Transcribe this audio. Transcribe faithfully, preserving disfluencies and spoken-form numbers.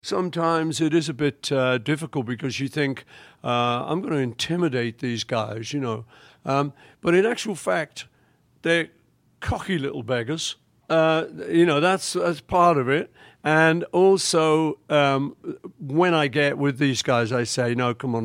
sometimes it is a bit uh, difficult because you think, uh, I'm going to intimidate these guys, you know. Um, but in actual fact, they're cocky little beggars. Uh, you know, that's, that's part of it. And also, um, when I get with these guys, I say, no, come on.